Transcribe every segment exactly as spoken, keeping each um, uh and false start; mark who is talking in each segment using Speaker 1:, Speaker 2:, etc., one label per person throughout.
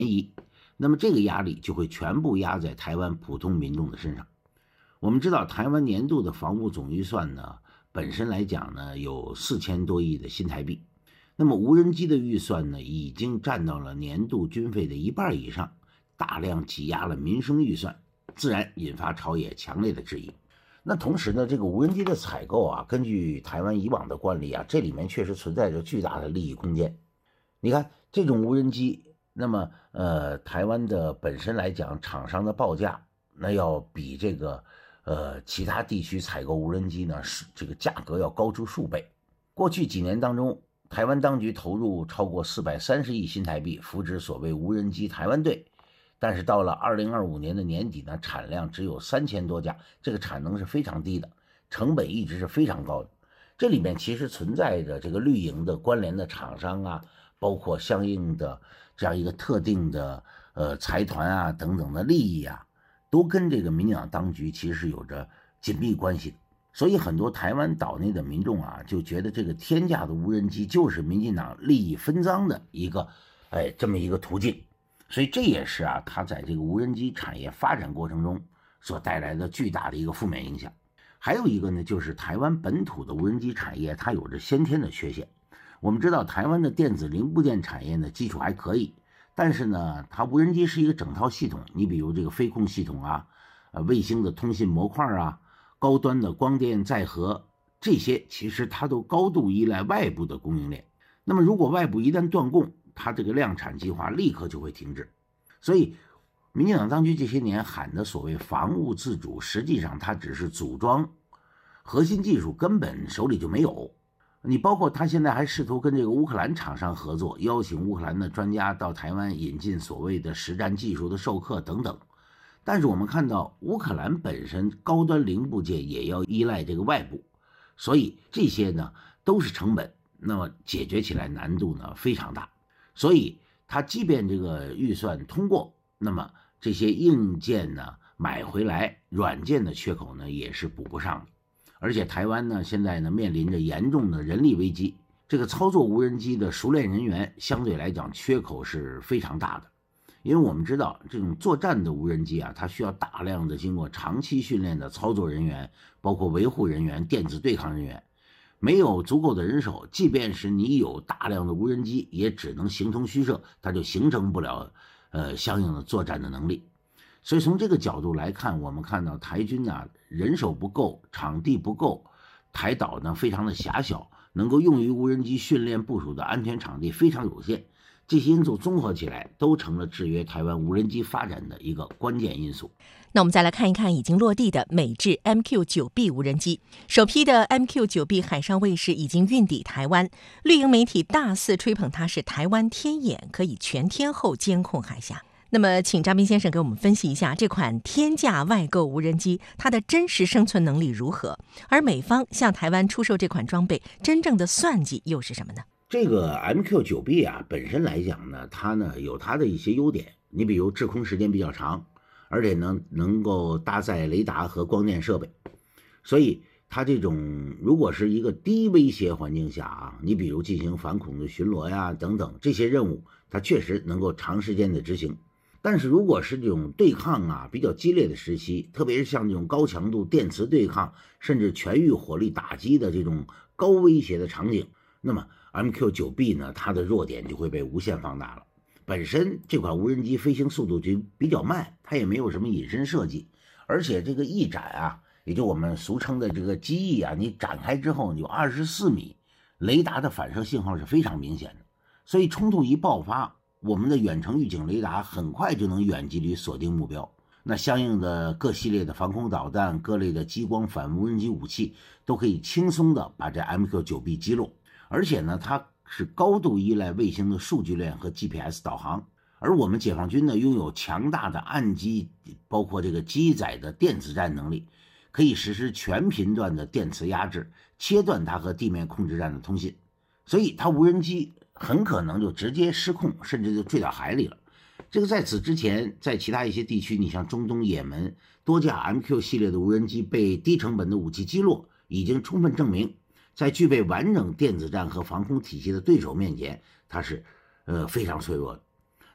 Speaker 1: 移，那么这个压力就会全部压在台湾普通民众的身上。我们知道台湾年度的防务总预算呢，本身来讲呢有四千多亿的新台币，那么无人机的预算呢已经占到了年度军费的一半以上，大量挤压了民生预算，自然引发朝野强烈的质疑。那同时呢，这个无人机的采购啊，根据台湾以往的惯例啊，这里面确实存在着巨大的利益空间。你看这种无人机，那么呃，台湾的本身来讲，厂商的报价那要比这个呃其他地区采购无人机呢，是这个价格要高出数倍。过去几年当中，台湾当局投入超过四百三十亿新台币扶植所谓无人机台湾队。但是到了二零二五年的年底呢，产量只有三千多架，这个产能是非常低的，成本一直是非常高的。这里面其实存在着这个绿营的关联的厂商啊，包括相应的这样一个特定的呃财团啊等等的利益啊，都跟这个民进党当局其实是有着紧密关系的。所以很多台湾岛内的民众啊，就觉得这个天价的无人机就是民进党利益分赃的一个哎这么一个途径。所以这也是啊，它在这个无人机产业发展过程中所带来的巨大的一个负面影响。还有一个呢，就是台湾本土的无人机产业它有着先天的缺陷。我们知道台湾的电子零部件产业呢基础还可以，但是呢，它无人机是一个整套系统，你比如这个飞控系统啊，呃，卫星的通信模块啊，高端的光电载荷，这些其实它都高度依赖外部的供应链。那么如果外部一旦断供，它这个量产计划立刻就会停滞。所以民进党当局这些年喊的所谓防务自主，实际上它只是组装，核心技术根本手里就没有。你包括他现在还试图跟这个乌克兰厂商合作，邀请乌克兰的专家到台湾引进所谓的实战技术的授课等等。但是我们看到乌克兰本身高端零部件也要依赖这个外部，所以这些呢都是成本，那么解决起来难度呢非常大。所以它即便这个预算通过，那么这些硬件呢买回来，软件的缺口呢也是补不上的。而且台湾呢现在呢面临着严重的人力危机，这个操作无人机的熟练人员相对来讲缺口是非常大的。因为我们知道这种作战的无人机啊，它需要大量的经过长期训练的操作人员，包括维护人员、电子对抗人员。没有足够的人手，即便是你有大量的无人机，也只能形同虚设，它就形成不了呃相应的作战的能力。所以从这个角度来看，我们看到台军啊人手不够，场地不够，台岛呢非常的狭小，能够用于无人机训练部署的安全场地非常有限。这些因素综合起来，都成了制约台湾无人机发展的一个关键因素。
Speaker 2: 那我们再来看一看已经落地的美制 M Q 九 B 无人机。首批的 M Q 九 B 海上卫士已经运抵台湾，绿营媒体大肆吹捧它是台湾天眼，可以全天候监控海峡。那么请张斌先生给我们分析一下这款天价外购无人机它的真实生存能力如何，而美方向台湾出售这款装备真正的算计又是什么呢？
Speaker 1: 这个 M Q 九 B 啊本身来讲呢，它呢有它的一些优点，你比如滞空时间比较长，而且呢能够搭载雷达和光电设备，所以它这种如果是一个低威胁环境下啊，你比如进行反恐的巡逻呀等等这些任务，它确实能够长时间的执行。但是如果是这种对抗啊比较激烈的时期，特别是像这种高强度电磁对抗，甚至全域火力打击的这种高威胁的场景，那么 M Q 九 B 呢，它的弱点就会被无限放大了。本身这款无人机飞行速度就比较慢，它也没有什么隐身设计，而且这个翼展啊，也就我们俗称的这个机翼啊，你展开之后有二十四米，雷达的反射信号是非常明显的，所以冲突一爆发，我们的远程预警雷达很快就能远距离锁定目标。那相应的各系列的防空导弹、各类的激光反无人机武器都可以轻松的把这 M Q 九 B 击落。而且呢，它是高度依赖卫星的数据链和 G P S 导航，而我们解放军呢拥有强大的岸基，包括这个机载的电子战能力，可以实施全频段的电磁压制，切断它和地面控制站的通信，所以它无人机很可能就直接失控，甚至就坠到海里了。这个在此之前，在其他一些地区，你像中东、也门，多架 M Q 系列的无人机被低成本的武器击落，已经充分证明，在具备完整电子战和防空体系的对手面前，它是呃非常脆弱的。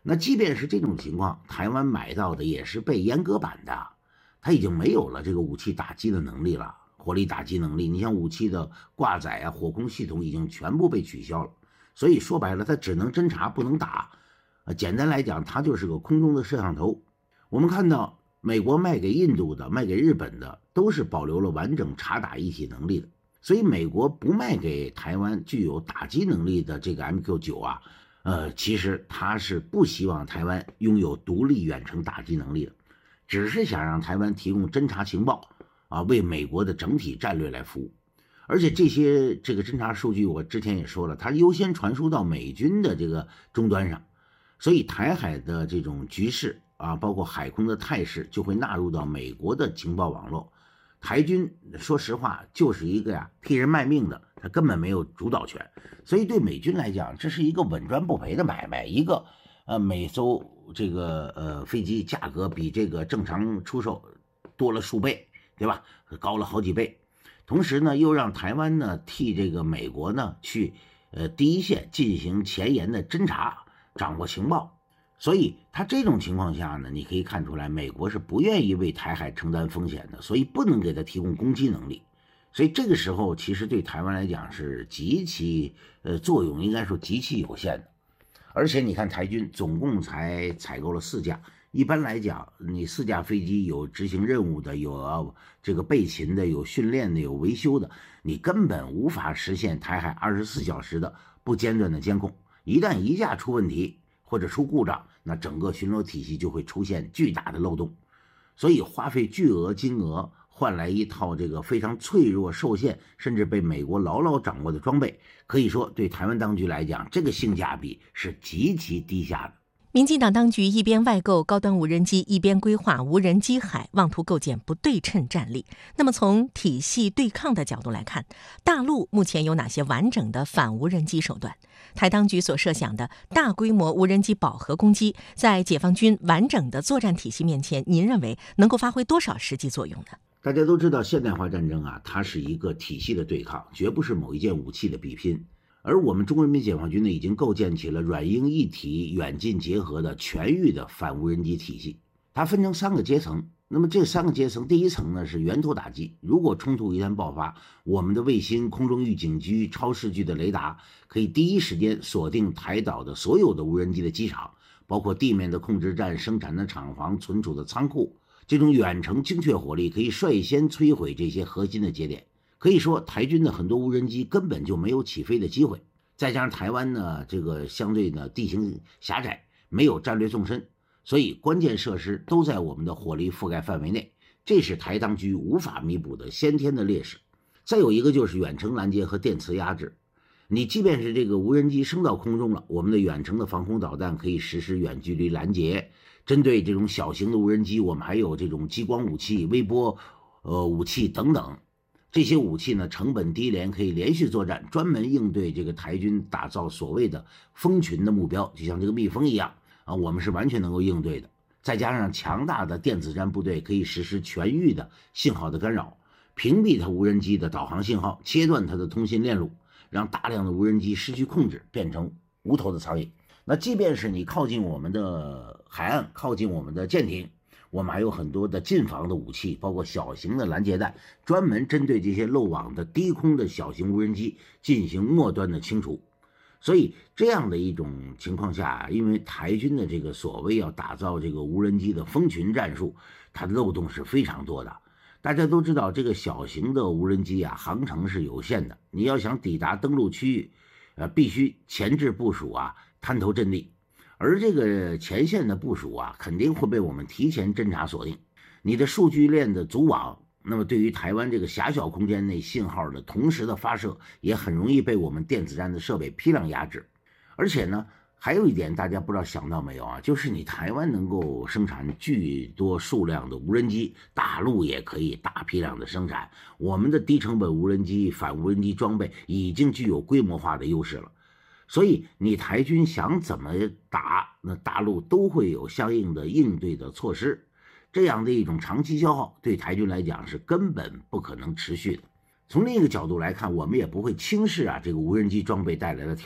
Speaker 1: 那即便是这种情况，台湾买到的也是被阉割版的，它已经没有了这个武器打击的能力了，火力打击能力。你像武器的挂载啊、火控系统已经全部被取消了，所以说白了，它只能侦察不能打。呃，简单来讲，它就是个空中的摄像头。我们看到美国卖给印度的、卖给日本的，都是保留了完整察打一体能力的。所以美国不卖给台湾具有打击能力的这个 M Q 九 啊，呃，其实他是不希望台湾拥有独立远程打击能力的，只是想让台湾提供侦察情报啊，为美国的整体战略来服务。而且这些这个侦察数据，我之前也说了，它优先传输到美军的这个终端上，所以台海的这种局势啊，包括海空的态势，就会纳入到美国的情报网络。台军说实话就是一个呀替人卖命的，他根本没有主导权，所以对美军来讲，这是一个稳赚不赔的买卖。一个呃每艘这个呃飞机价格比这个正常出售多了数倍，对吧？高了好几倍。同时呢，又让台湾呢替这个美国呢去呃第一线进行前沿的侦察，掌握情报。所以他这种情况下呢，你可以看出来，美国是不愿意为台海承担风险的，所以不能给他提供攻击能力。所以这个时候，其实对台湾来讲是极其呃作用，应该说极其有限的。而且你看，台军总共才采购了四架。一般来讲，你四架飞机有执行任务的，有这个备勤的，有训练的，有维修的，你根本无法实现台海二十四小时的不间断的监控。一旦一架出问题或者出故障，那整个巡逻体系就会出现巨大的漏洞。所以花费巨额金额换来一套这个非常脆弱、受限，甚至被美国牢牢掌握的装备，可以说对台湾当局来讲，这个性价比是极其低下的。
Speaker 2: 民进党当局一边外购高端无人机，一边规划无人机海，妄图构建不对称战力。那么从体系对抗的角度来看，大陆目前有哪些完整的反无人机手段？台当局所设想的大规模无人机饱和攻击，在解放军完整的作战体系面前，您认为能够发挥多少实际作用呢？
Speaker 1: 大家都知道，现代化战争啊，它是一个体系的对抗，绝不是某一件武器的比拼。而我们中国人民解放军呢，已经构建起了软硬一体、远近结合的全域的反无人机体系。它分成三个阶层。那么这三个阶层，第一层呢是源头打击。如果冲突一旦爆发，我们的卫星、空中预警机、超视距的雷达可以第一时间锁定台岛的所有的无人机的机场，包括地面的控制站、生产的厂房、存储的仓库。这种远程精确火力可以率先摧毁这些核心的节点。可以说，台军的很多无人机根本就没有起飞的机会。再加上台湾呢，这个相对呢地形狭窄，没有战略纵深，所以关键设施都在我们的火力覆盖范围内，这是台当局无法弥补的先天的劣势。再有一个就是远程拦截和电磁压制。你即便是这个无人机升到空中了，我们的远程的防空导弹可以实施远距离拦截。针对这种小型的无人机，我们还有这种激光武器、微波呃武器等等。这些武器呢，成本低廉，可以连续作战，专门应对这个台军打造所谓的蜂群的目标，就像这个蜜蜂一样啊，我们是完全能够应对的。再加上强大的电子战部队，可以实施全域的信号的干扰，屏蔽它无人机的导航信号，切断它的通信链路，让大量的无人机失去控制，变成无头的苍蝇。那即便是你靠近我们的海岸，靠近我们的舰艇，我们还有很多的近防的武器，包括小型的拦截弹，专门针对这些漏网的低空的小型无人机进行末端的清除。所以这样的一种情况下，因为台军的这个所谓要打造这个无人机的蜂群战术，它的漏洞是非常多的。大家都知道，这个小型的无人机啊，航程是有限的，你要想抵达登陆区域，呃，必须前置部署啊，滩头阵地。而这个前线的部署啊，肯定会被我们提前侦察锁定。你的数据链的组网，那么对于台湾这个狭小空间内信号的同时的发射，也很容易被我们电子战的设备批量压制。而且呢，还有一点大家不知道想到没有啊，就是你台湾能够生产巨多数量的无人机，大陆也可以大批量的生产。我们的低成本无人机、反无人机装备已经具有规模化的优势了。所以你台军想怎么打，那大陆都会有相应的应对的措施。这样的一种长期消耗，对台军来讲是根本不可能持续的。从另一个角度来看，我们也不会轻视啊这个无人机装备带来的挑战。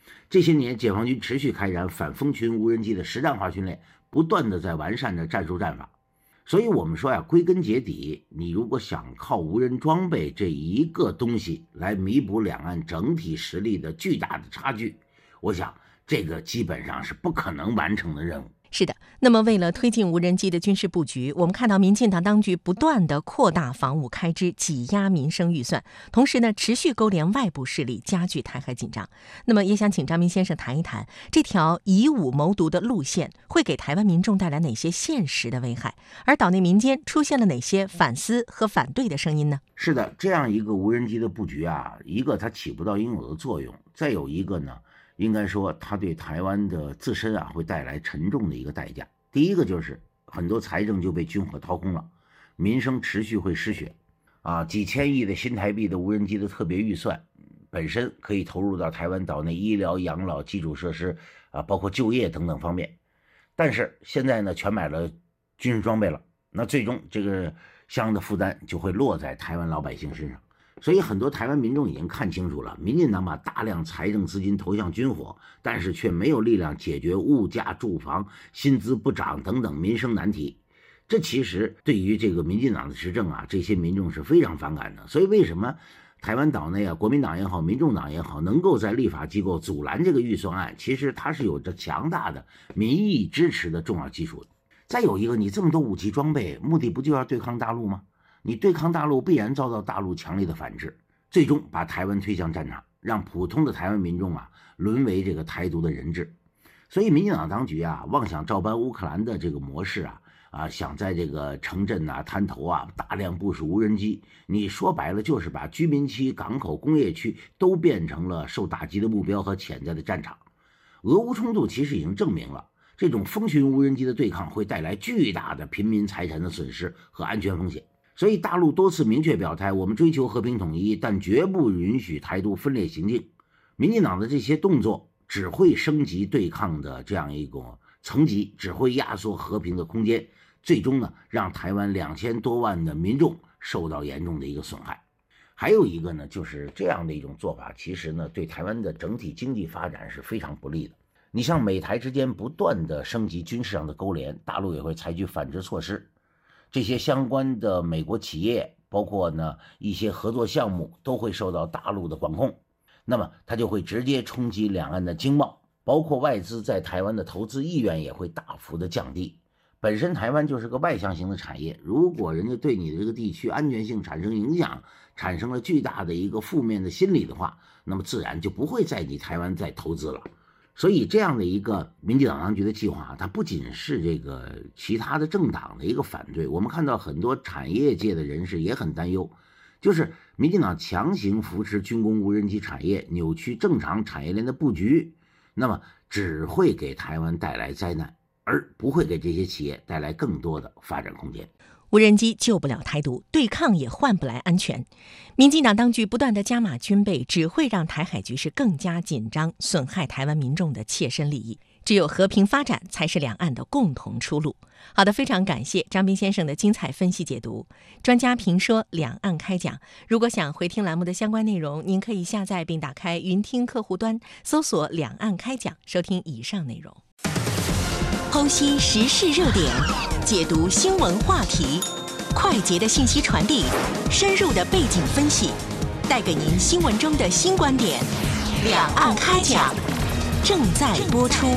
Speaker 1: 这些年，解放军持续开展反蜂群无人机的实战化训练，不断的在完善着战术战法。所以我们说呀，归根结底，你如果想靠无人装备这一个东西来弥补两岸整体实力的巨大的差距，我想这个基本上是不可能完成的任务。
Speaker 2: 是的，那么为了推进无人机的军事布局，我们看到民进党当局不断的扩大防务开支，挤压民生预算，同时呢，持续勾连外部势力，加剧台海紧张。那么也想请张斌先生谈一谈，这条以武谋独的路线会给台湾民众带来哪些现实的危害？而岛内民间出现了哪些反思和反对的声音呢？
Speaker 1: 是的，这样一个无人机的布局啊，一个它起不到应有的作用，再有一个呢，应该说它对台湾的自身啊会带来沉重的一个代价。第一个就是很多财政就被军火掏空了，民生持续会失血啊，几千亿的新台币的无人机的特别预算本身可以投入到台湾岛内医疗、养老、基础设施啊，包括就业等等方面，但是现在呢全买了军事装备了，那最终这个相应的负担就会落在台湾老百姓身上。所以很多台湾民众已经看清楚了，民进党把大量财政资金投向军火，但是却没有力量解决物价、住房、薪资不涨等等民生难题。这其实对于这个民进党的执政啊，这些民众是非常反感的。所以为什么台湾岛内啊，国民党也好，民众党也好，能够在立法机构阻拦这个预算案，其实它是有着强大的民意支持的重要基础的。再有一个，你这么多武器装备，目的不就要对抗大陆吗？你对抗大陆必然遭到大陆强烈的反制，最终把台湾推向战场，让普通的台湾民众啊沦为这个台独的人质。所以民进党当局啊妄想照搬乌克兰的这个模式啊啊，想在这个城镇啊、滩头啊大量部署无人机，你说白了就是把居民区、港口、工业区都变成了受打击的目标和潜在的战场。俄乌冲突其实已经证明了，这种蜂群无人机的对抗会带来巨大的平民财产的损失和安全风险。所以大陆多次明确表态，我们追求和平统一，但绝不允许台独分裂行径。民进党的这些动作只会升级对抗的这样一个层级，只会压缩和平的空间，最终呢，让台湾两千多万的民众受到严重的一个损害。还有一个呢，就是这样的一种做法，其实呢，对台湾的整体经济发展是非常不利的。你像美台之间不断的升级军事上的勾连，大陆也会采取反制措施。这些相关的美国企业，包括呢一些合作项目，都会受到大陆的管控，那么它就会直接冲击两岸的经贸，包括外资在台湾的投资意愿也会大幅的降低。本身台湾就是个外向型的产业，如果人家对你的这个地区安全性产生影响，产生了巨大的一个负面的心理的话，那么自然就不会在你台湾再投资了。所以这样的一个民进党当局的计划，它不仅是这个其他的政党的一个反对，我们看到很多产业界的人士也很担忧，就是民进党强行扶持军工无人机产业，扭曲正常产业链的布局，那么只会给台湾带来灾难，而不会给这些企业带来更多的发展空间。
Speaker 2: 无人机救不了台独，对抗也换不来安全。民进党当局不断的加码军备，只会让台海局势更加紧张，损害台湾民众的切身利益。只有和平发展才是两岸的共同出路。好的，非常感谢张斌先生的精彩分析解读。专家评说，两岸开讲。如果想回听栏目的相关内容，您可以下载并打开云听客户端，搜索两岸开讲，收听以上内容。剖析时事热点，解读新闻话题，快捷的信息传递，深入的背景分析，带给您新闻中的新观点。两岸开讲正在播出。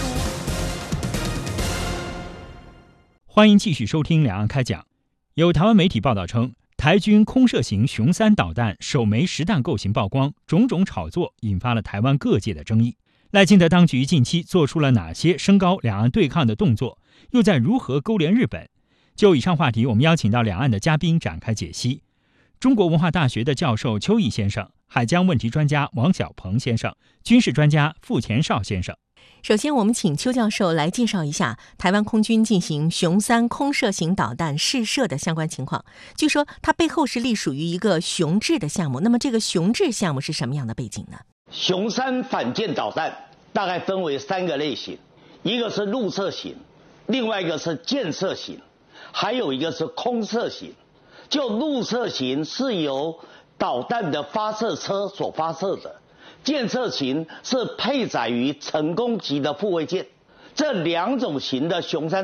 Speaker 3: 欢迎继续收听两岸开讲。有台湾媒体报道称，台军空射型雄三导弹首枚实弹构型曝光，种种炒作引发了台湾各界的争议。赖清德当局近期做出了哪些升高两岸对抗的动作，又在如何勾连日本？就以上话题，我们邀请到两岸的嘉宾展开解析。中国文化大学的教授邱毅先生，海疆问题专家王小鹏先生，军事专家傅前绍先生。
Speaker 2: 首先，我们请邱教授来介绍一下台湾空军进行雄三空射型导弹试射的相关情况。据说它背后是隶属于一个雄智的项目，那么这个雄智项目是什么样的背景呢？
Speaker 4: 雄三反舰导弹大概分为三个类型，一个是陆射型，另外一个是舰射型，还有一个是空射型。就陆射型是由导弹的发射车所发射的， 舰测型是配载于成功级的护卫舰，这两种型的雄三